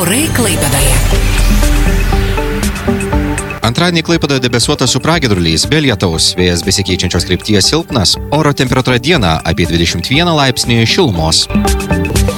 Orai Klaipėdoje. Antradienį Klaipėdoje debesuota su pragiedruliais, be lietaus, vėjas besikeičiančios krypties silpnas, oro temperatūra dieną apie 21 laipsnį šilumos.